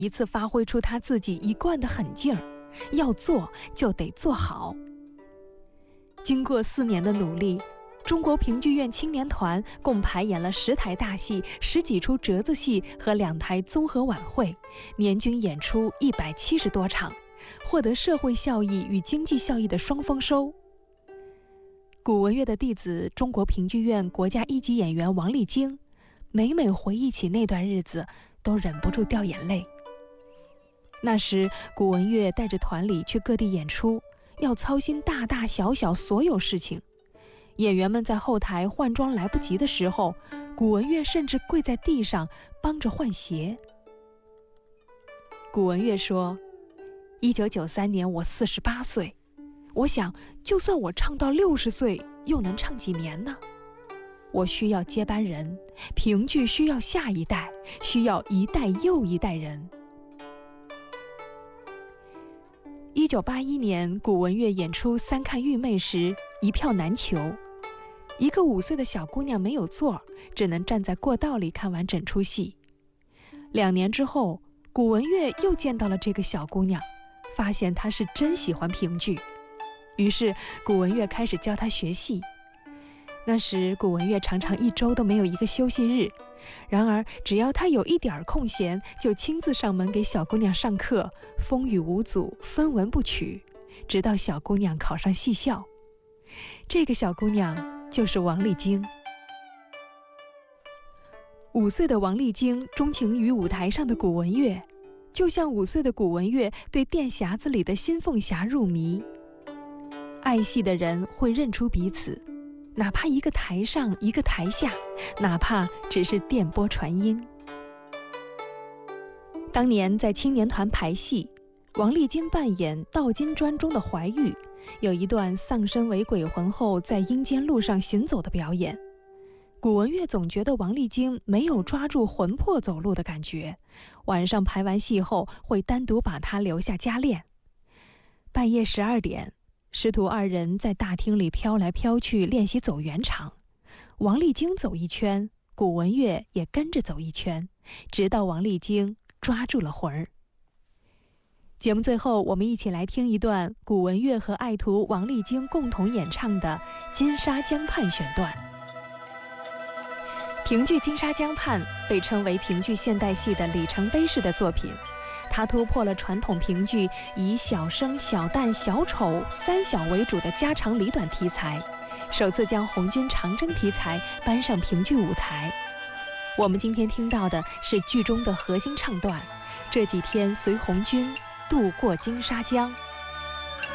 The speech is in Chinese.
一次发挥出他自己一贯的狠劲儿，要做就得做好。经过4年的努力，中国评剧院青年团共排演了10台大戏、10几出折子戏和2台综合晚会，年均演出170多场，获得社会效益与经济效益的双丰收。古文乐的弟子，中国评剧院国家1级演员王丽晶，每每回忆起那段日子，都忍不住掉眼泪。那时，古文乐带着团里去各地演出，要操心大大小小所有事情。演员们在后台换装来不及的时候，古文乐甚至跪在地上帮着换鞋。古文乐说：“1993年我48岁，我想，就算我唱到60岁，又能唱几年呢？我需要接班人，评剧需要下一代，需要一代又一代人。”1981年，古文乐演出3看玉妹时，一票难求。一个5岁的小姑娘没有座，只能站在过道里看完整出戏。2年之后，古文乐又见到了这个小姑娘，发现她是真喜欢评剧，于是古文乐开始教她学戏。那时古文乐常常1周都没有一个休息日，然而只要她有一点空闲，就亲自上门给小姑娘上课，风雨无阻，分文不取，直到小姑娘考上戏校。这个小姑娘就是王丽晶。5岁的王丽晶钟情于舞台上的古文乐，就像5岁的古文乐对电匣子里的新凤霞入迷。爱戏的人会认出彼此，哪怕一个台上一个台下，哪怕只是电波传音。当年在青年团排戏，王丽晶扮演道金砖中的怀玉，有一段丧身为鬼魂后在阴间路上行走的表演。古文乐总觉得王丽晶没有抓住魂魄走路的感觉，晚上排完戏后会单独把她留下加练。半夜12点，师徒2人在大厅里飘来飘去练习走圆场，王丽晶走一圈，古文乐也跟着走一圈，直到王丽晶抓住了魂儿。节目最后，我们一起来听一段古文乐和爱徒王丽晶共同演唱的《金沙江畔》选段。评剧《金沙江畔》被称为评剧现代戏的里程碑式的作品，它突破了传统评剧以小生、小旦、小丑3小为主的家长里短题材，首次将红军长征题材搬上评剧舞台。我们今天听到的是剧中的核心唱段：这几天随红军渡过金沙江。